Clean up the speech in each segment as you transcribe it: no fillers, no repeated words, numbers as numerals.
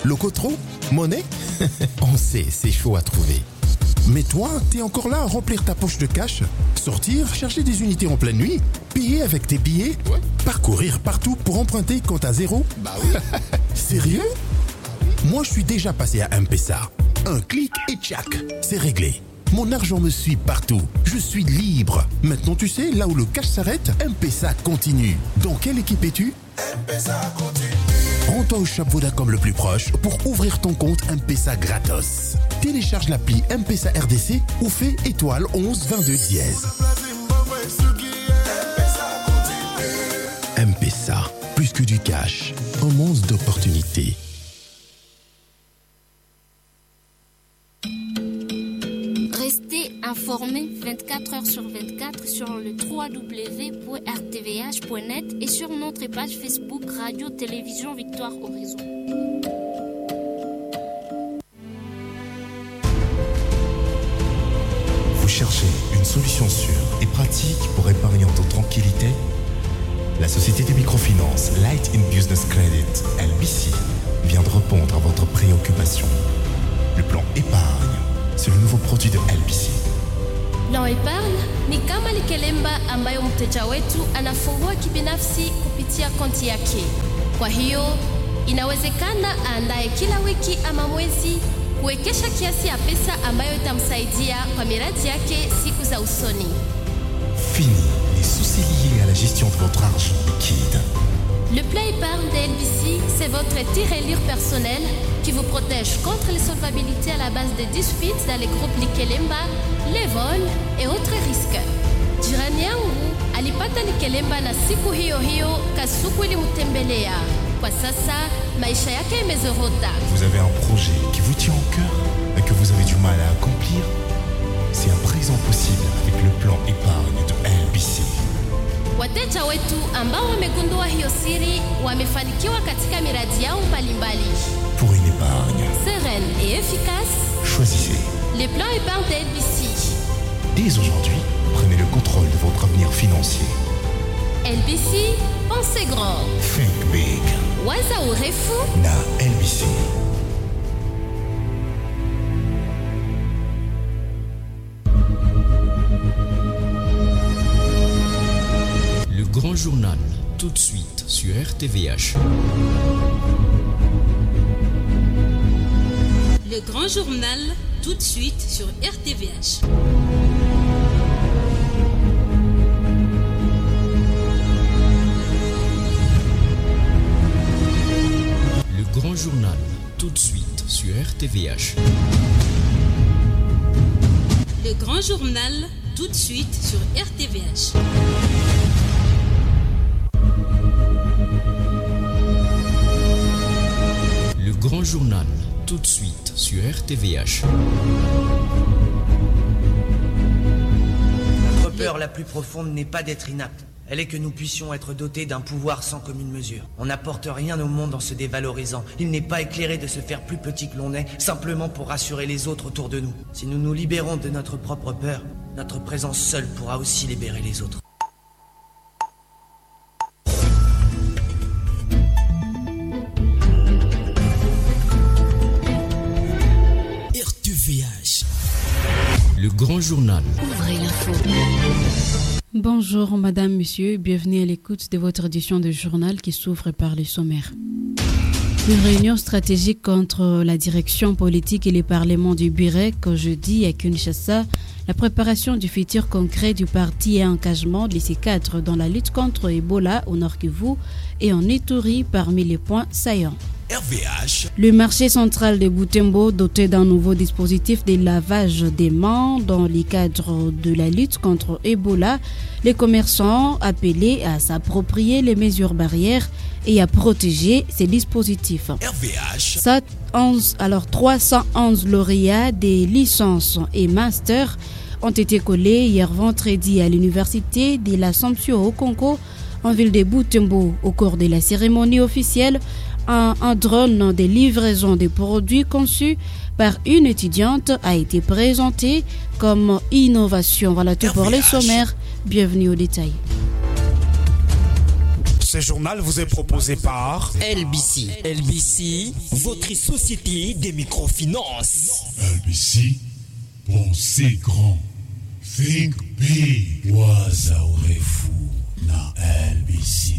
Locotro? Monnaie? On sait, c'est chaud à trouver. Mais toi, t'es encore là à remplir ta poche de cash? Sortir, chercher des unités en pleine nuit? Payer avec tes billets? Ouais. Parcourir partout pour emprunter quand t'as zéro? Bah oui. Sérieux? Moi, je suis déjà passé à M-Pesa. Un clic et tchac, c'est réglé. Mon argent me suit partout. Je suis libre. Maintenant, tu sais, là où le cash s'arrête, M-Pesa continue. Dans quelle équipe es-tu? M-Pesa continue. Rends-toi au shop Vodacom le plus proche pour ouvrir ton compte M-Pesa gratos. Télécharge l'appli M-Pesa RDC ou fais étoile 11 22 dièse. M-Pesa, plus que du cash, un monde d'opportunités. Restez informés 24 heures sur 24 sur le www.rtvh.net et sur notre page Facebook Radio Télévision Victoire Horizon. Vous cherchez une solution sûre et pratique pour épargner en toute tranquillité? La société de microfinance Light in Business Credit, LBC, vient de répondre à votre préoccupation. Le plan épargne, c'est le nouveau produit de LBC. Plan épargne ni kama likelemba ambayo mteja wetu anafungua kibinafsi kupitia konti yake. Kwa hiyo inawezekana aandae kila wiki ama mwezi kuwekesha kiasi ya pesa ambayo itamsaidia kwa miradi yake siku za usoni. Fini les soucis liés à la gestion de votre argent liquide. Le plan épargne de LBC, c'est votre tirelire personnel qui vous protège contre les solvabilités à la base des disputes dans les groupes Likelemba, les vols et autres risques. Jirani yangu alipata Likelemba na siku hiyo hiyo kasuku ilimtembelea. Kwa sasa maisha yake imezorota. Vous avez un projet qui vous tient au cœur et que vous avez du mal à accomplir? C'est à présent possible avec le plan épargne de LBC. Wateja wetu ambao wamegundua hiyo siri wamefanikiwa katika miradi yao mbalimbali. Pour une épargne sereine et efficace, choisissez les plans épargne de LBC. Dès aujourd'hui, prenez le contrôle de votre avenir financier. LBC, pensez grand. Think big. Waza urefu na LBC. Le grand journal, tout de suite sur RTVH. Le grand journal, tout de suite sur RTVH. Le grand journal, tout de suite sur RTVH. Le grand journal, tout de suite sur RTVH. Le grand journal, tout de suite sur RTVH. Notre peur la plus profonde n'est pas d'être inapte. Elle est que nous puissions être dotés d'un pouvoir sans commune mesure. On n'apporte rien au monde en se dévalorisant. Il n'est pas éclairé de se faire plus petit que l'on est, simplement pour rassurer les autres autour de nous. Si nous nous libérons de notre propre peur, notre présence seule pourra aussi libérer les autres. RTVH. Le grand journal. Ouvrez l'info. Bonjour madame, monsieur, bienvenue à l'écoute de votre édition de journal qui s'ouvre par les sommaires. Une réunion stratégique entre la direction politique et les parlements du Burek jeudi à Kinshasa. La préparation du futur concret du parti et engagement de ces cadres dans la lutte contre Ebola au Nord Kivu et en Ituri parmi les points saillants. RVH. Le marché central de Butembo, doté d'un nouveau dispositif de lavage des mains dans le cadre de la lutte contre Ebola, les commerçants appelés à s'approprier les mesures barrières et à protéger ces dispositifs. RVH. 311 lauréats des licences et masters ont été collés hier vendredi à l'université de l'Assomption au Congo en ville de Butembo. Au cours de la cérémonie officielle, un drone de livraison des produits conçu par une étudiante a été présenté comme innovation. Voilà tout pour les sommaires. Bienvenue au détail. Ce journal vous est proposé par LBC. LBC, votre société des microfinances. LBC, pensez grand. Think big. Wazaourefu na LBC.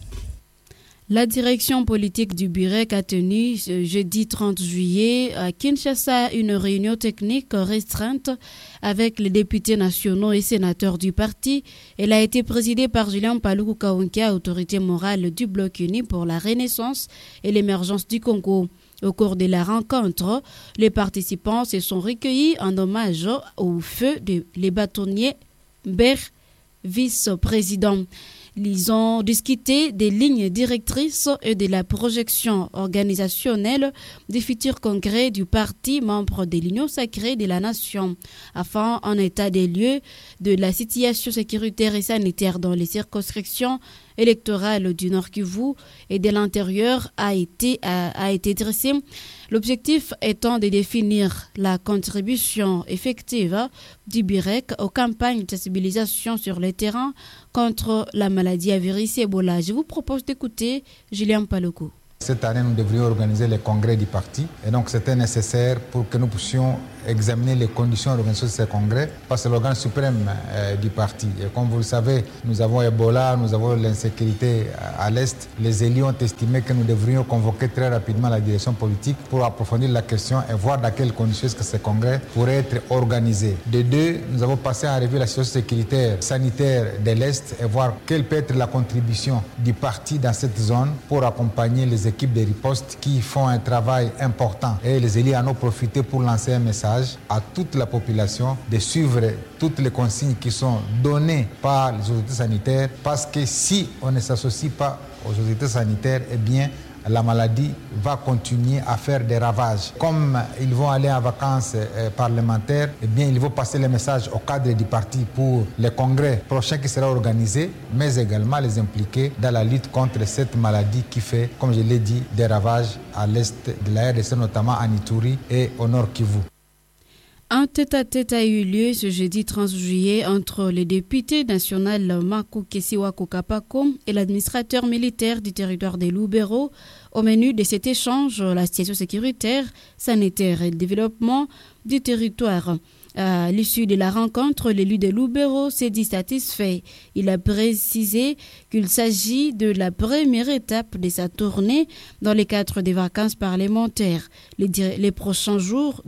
La direction politique du BUREC a tenu ce jeudi 30 juillet à Kinshasa une réunion technique restreinte avec les députés nationaux et sénateurs du parti. Elle a été présidée par Julien Paluku Kahongia, autorité morale du Bloc uni pour la renaissance et l'émergence du Congo. Au cours de la rencontre, les participants se sont recueillis en hommage au feu des bâtonniers Ber, vice-président. Ils ont discuté des lignes directrices et de la projection organisationnelle des futurs congrès du parti membre de l'Union sacrée de la nation. Afin un état des lieux de la situation sécuritaire et sanitaire dans les circonscriptions électorales du Nord Kivu et de l'intérieur a été dressé. L'objectif étant de définir la contribution effective du BUREC aux campagnes de sensibilisation sur le terrain contre la maladie à virus Ebola. Je vous propose d'écouter Julien Paluku. Cette année, nous devrions organiser les congrès du parti et donc c'était nécessaire pour que nous puissions examiner les conditions d'organisation de ces congrès parce que c'est l'organe suprême du parti. Et comme vous le savez, nous avons Ebola, nous avons l'insécurité à l'Est. Les élus ont estimé que nous devrions convoquer très rapidement la direction politique pour approfondir la question et voir dans quelles conditions est-ce que ces congrès pourraient être organisés. De deux, nous avons passé en revue la situation sécuritaire sanitaire de l'Est et voir quelle peut être la contribution du parti dans cette zone pour accompagner les équipes de riposte qui font un travail important. Et les élus en ont profité pour lancer un message à toute la population de suivre toutes les consignes qui sont données par les autorités sanitaires parce que si on ne s'associe pas aux autorités sanitaires, eh bien la maladie va continuer à faire des ravages. Comme ils vont aller en vacances parlementaires, eh bien ils vont passer le message au cadre du parti pour le congrès prochain qui sera organisé, mais également les impliquer dans la lutte contre cette maladie qui fait, comme je l'ai dit, des ravages à l'est de la RDC, notamment à Ituri et au Nord Kivu. Un tête-à-tête a eu lieu ce jeudi 30 juillet entre le député national Makou Kesiwako Kapako et l'administrateur militaire du territoire des Lubero. Au menu de cet échange, la situation sécuritaire, sanitaire et le développement du territoire. À l'issue de la rencontre, l'élu de Lubero s'est dit satisfait. Il a précisé qu'il s'agit de la première étape de sa tournée dans le cadre des vacances parlementaires. Les prochains jours,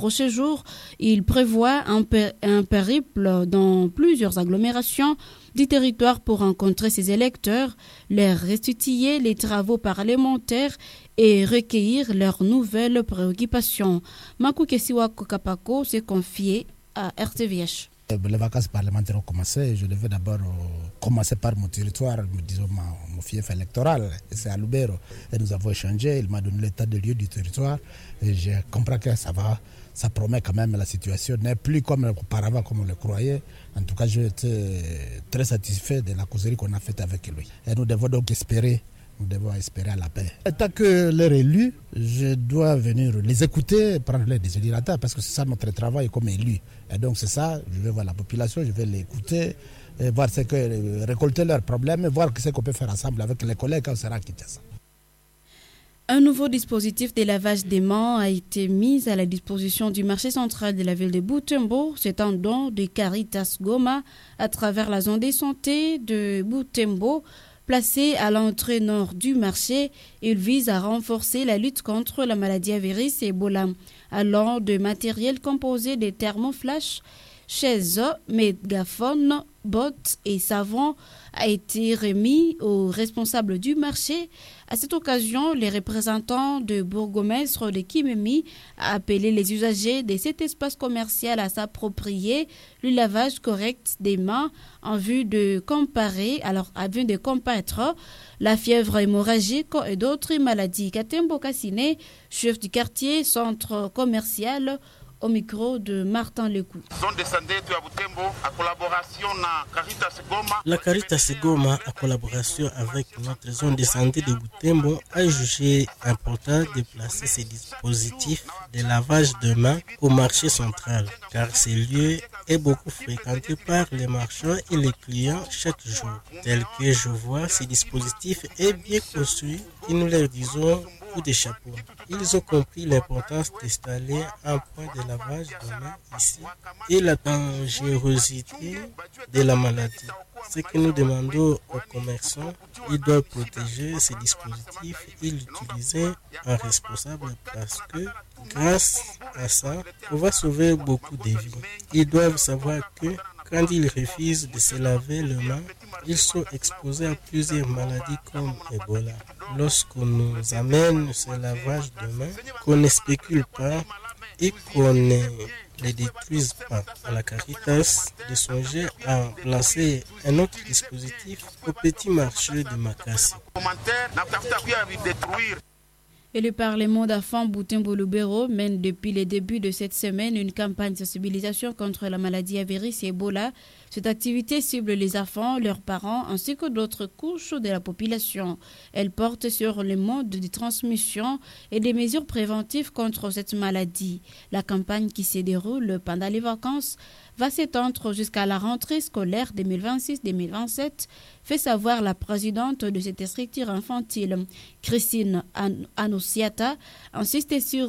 il prévoit un périple dans plusieurs agglomérations du territoire pour rencontrer ses électeurs, leur restituer les travaux parlementaires et recueillir leurs nouvelles préoccupations. Makou Kesiwako Kapako s'est confié à RTVH. Les vacances parlementaires ont commencé. Je devais d'abord commencer par mon territoire, disons mon fief électoral. C'est à Lubero. Et nous avons échangé. Il m'a donné l'état de lieu du territoire. Et je comprends que ça promet quand même, la situation n'est plus comme auparavant, comme on le croyait. En tout cas, j'étais très satisfait de la causerie qu'on a faite avec lui. Et nous devons donc espérer à la paix. Tant que leur élu, je dois venir les écouter, prendre les désirata, parce que c'est ça notre travail comme élu. Et donc c'est ça, je vais voir la population, je vais l'écouter, voir récolter leurs problèmes, voir ce qu'on peut faire ensemble avec les collègues quand on sera quitté ça. Un nouveau dispositif de lavage des mains a été mis à la disposition du marché central de la ville de Butembo. C'est un don de Caritas Goma à travers la zone de santé de Butembo. Placé à l'entrée nord du marché, il vise à renforcer la lutte contre la maladie à virus et Ebola, allant de matériel composé de thermoflash, chaises, mégaphones, bottes et savons a été remis aux responsables du marché. À cette occasion, les représentants de bourgmestre de Kimemi a appelé les usagers de cet espace commercial à s'approprier le lavage correct des mains en vue de combattre la fièvre hémorragique et d'autres maladies. Katembo Kassine, chef du quartier centre commercial, au micro de Martin Lecou. La Caritas Goma, en collaboration avec notre zone de santé de Butembo, a jugé important de placer ces dispositifs de lavage de mains au marché central, car ce lieu est beaucoup fréquenté par les marchands et les clients chaque jour. Tel que je vois, ce dispositif est bien construit et nous leur disons coup de chapeau. Ils ont compris l'importance d'installer un point de lavage de mains ici et la dangerosité de la maladie. Ce que nous demandons aux commerçants, ils doivent protéger ces dispositifs et l'utiliser en responsable parce que grâce à ça, on va sauver beaucoup de vies. Ils doivent savoir que quand ils refusent de se laver les mains, ils sont exposés à plusieurs maladies comme Ebola. Lorsqu'on nous amène ce lavage de mains, qu'on ne spécule pas et qu'on ne les détruise pas. À la Caritas, de songer à lancer un autre dispositif au petit marché de Makassi. Et le Parlement d'Afan Butembo-Lubero mène depuis le début de cette semaine une campagne de sensibilisation contre la maladie à virus et Ebola. Cette activité cible les enfants, leurs parents ainsi que d'autres couches de la population. Elle porte sur le mode de transmission et des mesures préventives contre cette maladie. La campagne qui se déroule pendant les vacances va s'étendre jusqu'à la rentrée scolaire 2026-2027, fait savoir la présidente de cette structure infantile, Christine Anoussiata, insiste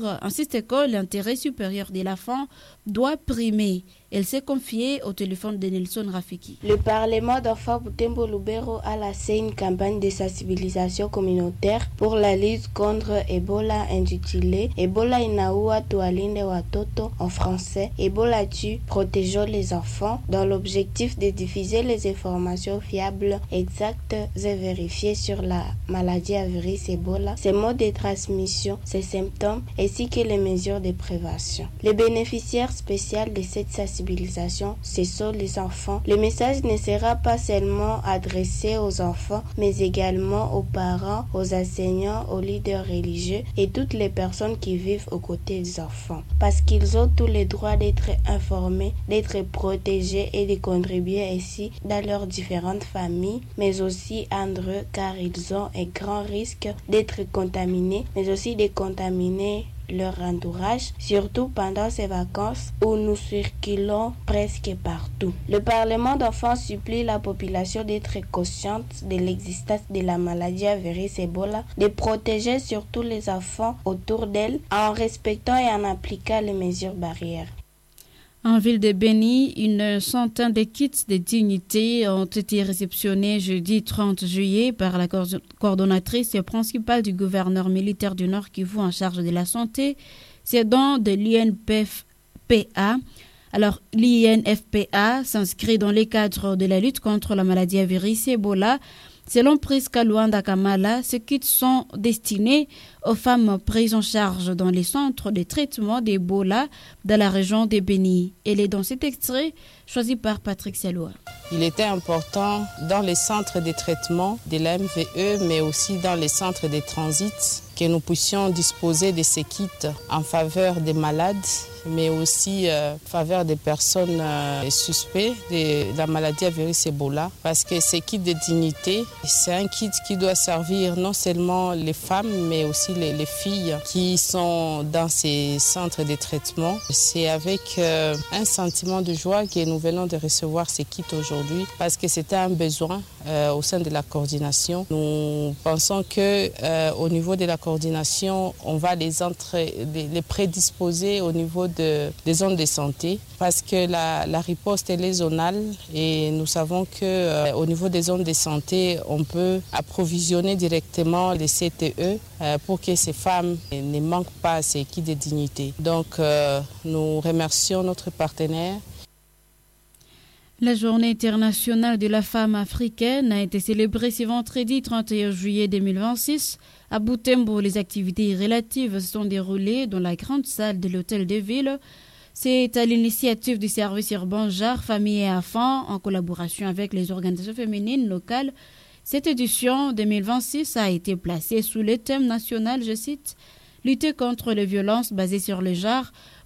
que l'intérêt supérieur de l'enfant doit primer. Elle s'est confiée au téléphone de Nelson Rafiki. Le Parlement d'Enfants Butembo-Lubero a lancé une campagne de sensibilisation communautaire pour la lutte contre Ebola intitulée Ebola inaua tualinde watoto en français. Ebola tue, protégeons les enfants, dans l'objectif de diffuser les informations fiables, exactes et vérifiées sur la maladie à virus Ebola, ses modes de transmission, ses symptômes ainsi que les mesures de prévention. Les bénéficiaires spéciaux de cette sensibilisation, ce sont les enfants. Le message ne sera pas seulement adressé aux enfants, mais également aux parents, aux enseignants, aux leaders religieux et toutes les personnes qui vivent aux côtés des enfants. Parce qu'ils ont tous les droits d'être informés, d'être protégés et de contribuer ainsi dans leurs différentes familles, mais aussi entre eux, car ils ont un grand risque d'être contaminés, mais aussi de contaminer leur entourage, surtout pendant ces vacances où nous circulons presque partout. Le Parlement d'enfants supplie la population d'être consciente de l'existence de la maladie à virus Ebola, de protéger surtout les enfants autour d'elle en respectant et en appliquant les mesures barrières. En ville de Beni, une centaine de kits de dignité ont été réceptionnés jeudi 30 juillet par la coordonnatrice principale du gouverneur militaire du Nord Kivu en charge de la santé. C'est dans de l'INFPA. Alors, l'INFPA s'inscrit dans les cadres de la lutte contre la maladie à virus Ebola. Selon Priska Luanda Kamala, ces kits sont destinés aux femmes prises en charge dans les centres de traitement d'Ebola dans la région de Beni. Elle est dans cet extrait choisi par Patrick Saloua. Il était important dans les centres de traitement de la MVE, mais aussi dans les centres de transit, que nous puissions disposer de ces kits en faveur des malades, mais aussi en faveur des personnes suspectes de la maladie à virus Ebola. Parce que ces kits de dignité, c'est un kit qui doit servir non seulement les femmes, mais aussi les filles qui sont dans ces centres de traitement. C'est avec un sentiment de joie que nous venons de recevoir ces kits aujourd'hui, parce que c'était un besoin au sein de la coordination. Nous pensons qu'au niveau de la coordination, on va les prédisposer au niveau des zones de santé, parce que la riposte elle est zonale et nous savons qu'au niveau des zones de santé, on peut approvisionner directement les CTE pour que ces femmes ne manquent pas ces kits de dignité. Donc nous remercions notre partenaire. La journée internationale de la femme africaine a été célébrée ce vendredi 31 juillet 2026. À Butembo, les activités relatives se sont déroulées dans la grande salle de l'hôtel de ville. C'est à l'initiative du service urbain Genre, Famille et Enfants, en collaboration avec les organisations féminines locales. Cette édition 2026 a été placée sous le thème national, je cite, « Lutter contre les violences basées sur le genre »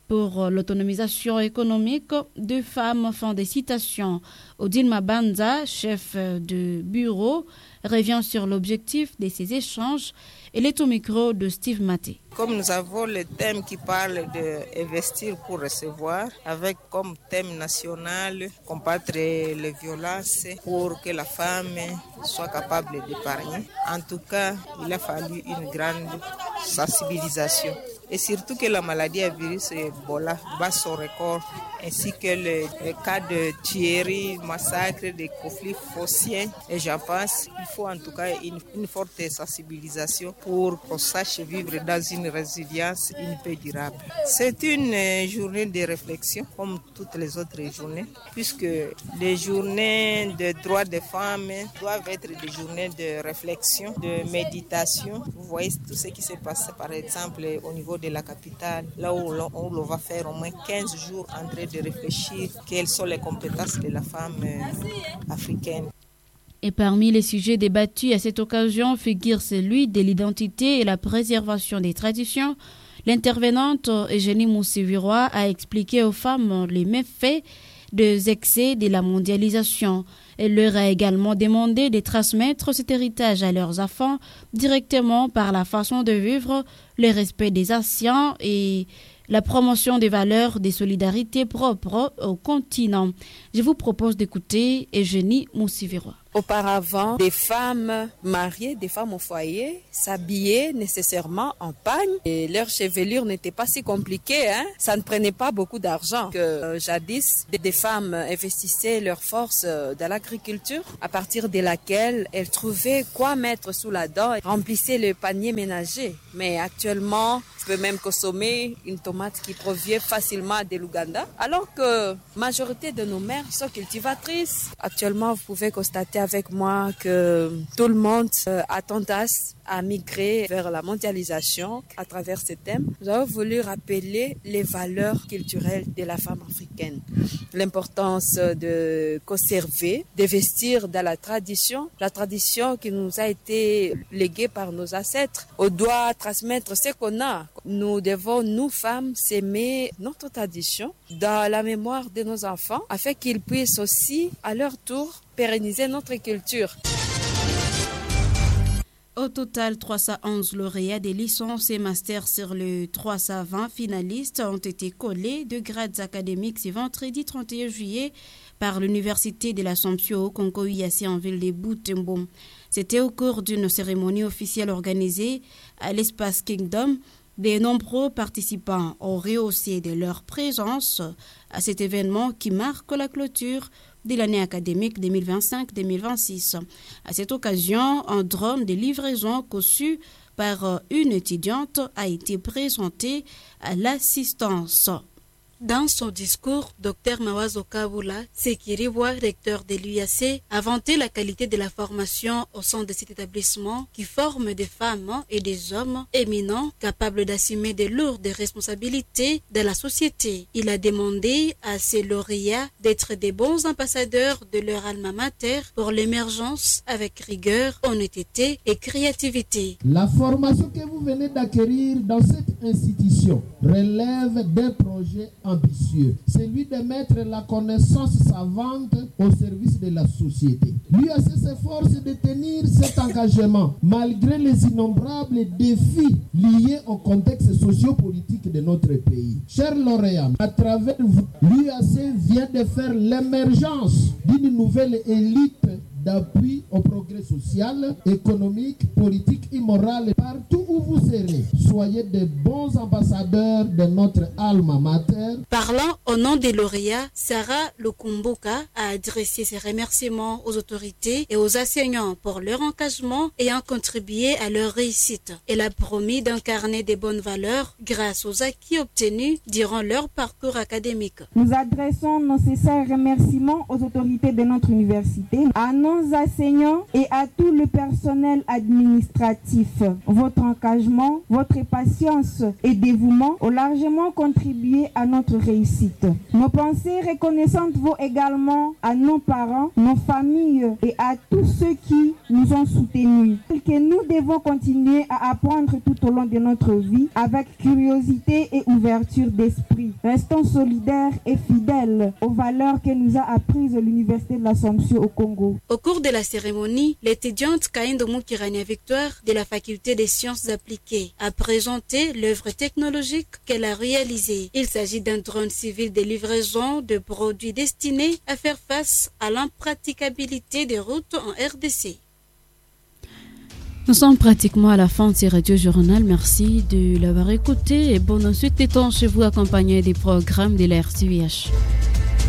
pour l'autonomisation économique de femmes. Fin des citations. Odile Mabanza, chef de bureau, revient sur l'objectif de ces échanges. Elle est au micro de Steve Maté. Comme nous avons le thème qui parle d'investir pour recevoir, avec comme thème national combattre les violences pour que la femme soit capable d'épargner. En tout cas, il a fallu une grande sensibilisation. Et surtout que la maladie à virus Ebola bat son record, ainsi que le cas de tueries, massacres, de conflits fonciers, et j'en pense. Il faut en tout cas une forte sensibilisation pour qu'on sache vivre dans une résilience, une paix durable. C'est une journée de réflexion, comme toutes les autres journées, puisque les journées de droits des femmes doivent être des journées de réflexion, de méditation. Vous voyez tout ce qui s'est passé, par exemple, au niveau de la capitale, là où l'on va faire au moins 15 jours en train de réfléchir quelles sont les compétences de la femme africaine. Et parmi les sujets débattus à cette occasion figure celui de l'identité et la préservation des traditions. L'intervenante Eugénie Moussivirois a expliqué aux femmes les méfaits des excès de la mondialisation. Elle leur a également demandé de transmettre cet héritage à leurs enfants directement par la façon de vivre, le respect des anciens et la promotion des valeurs de solidarité propres au continent. Je vous propose d'écouter Eugénie Moussivirois. Auparavant, des femmes mariées, des femmes au foyer, s'habillaient nécessairement en pagne et leur chevelure n'était pas si compliquée. Ça ne prenait pas beaucoup d'argent. Jadis, des femmes investissaient leur force dans l'agriculture à partir de laquelle elles trouvaient quoi mettre sous la dent et remplissaient le panier ménager. Mais actuellement, on peut même consommer une tomate qui provient facilement de l'Ouganda, alors que la majorité de nos mères sont cultivatrices. Actuellement, vous pouvez constater avec moi que tout le monde a tendance à migrer vers la mondialisation. À travers ce thème, nous avons voulu rappeler les valeurs culturelles de la femme africaine. L'importance de conserver, d'investir dans la tradition qui nous a été léguée par nos ancêtres. On doit transmettre ce qu'on a. Nous devons, nous femmes, s'aimer notre tradition dans la mémoire de nos enfants afin qu'ils puissent aussi, à leur tour, pérenniser notre culture. Au total, 311 lauréats des licences et masters sur le 320 finalistes ont été collés de grades académiques ce vendredi 31 juillet par l'Université de l'Assomption au Congo-IAC en ville de Butembo. C'était au cours d'une cérémonie officielle organisée à l'Espace Kingdom. De nombreux participants ont rehaussé de leur présence à cet événement qui marque la clôture de l'année académique 2025-2026. À cette occasion, un drone de livraison conçu par une étudiante a été présenté à l'assistance. Dans son discours, Dr Mawazo Kabula Sekiriwa, recteur de l'UAC, a vanté la qualité de la formation au sein de cet établissement qui forme des femmes et des hommes éminents capables d'assumer de lourdes responsabilités dans la société. Il a demandé à ses lauréats d'être des bons ambassadeurs de leur alma mater pour l'émergence avec rigueur, honnêteté et créativité. La formation que vous venez d'acquérir dans cette institution relève d'un projet ambitieux, celui de mettre la connaissance savante au service de la société. L'UAC s'efforce de tenir cet engagement malgré les innombrables défis liés au contexte sociopolitique de notre pays. Chers lauréats, à travers vous, l'UAC vient de faire l'émergence d'une nouvelle élite d'appui au progrès social, économique, politique et moral. Partout où vous serez, soyez de bons ambassadeurs de notre alma mater. Parlant au nom des lauréats, Sarah Lukumbuka a adressé ses remerciements aux autorités et aux enseignants pour leur engagement ayant contribué à leur réussite. Elle a promis d'incarner des bonnes valeurs grâce aux acquis obtenus durant leur parcours académique. Nous adressons nos sincères remerciements aux autorités de notre université, à nos enseignants et à tout le personnel administratif. Votre engagement engagement, votre patience et dévouement ont largement contribué à notre réussite. Nos pensées reconnaissantes vont également à nos parents, nos familles et à tous ceux qui nous ont soutenus. Que nous devons continuer à apprendre tout au long de notre vie avec curiosité et ouverture d'esprit. Restons solidaires et fidèles aux valeurs que nous a apprises l'Université de l'Assomption au Congo. Au cours de la cérémonie, l'étudiante Kaindo Mukirania Victoire de la Faculté des sciences appliquées a présenté l'œuvre technologique qu'elle a réalisée. Il s'agit d'un drone civil de livraison de produits destinés à faire face à l'impraticabilité des routes en RDC. Nous sommes pratiquement à la fin de ce Radio Journal. Merci de l'avoir écouté et bonne ensuite des temps chez vous accompagné des programmes de la RTVH.